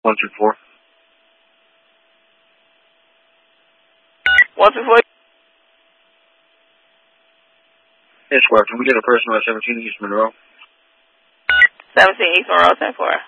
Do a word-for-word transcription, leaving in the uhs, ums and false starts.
one two four. one two four. Hey, Square, can we get a person on seventeen East Monroe? seventeen East Monroe, ten four.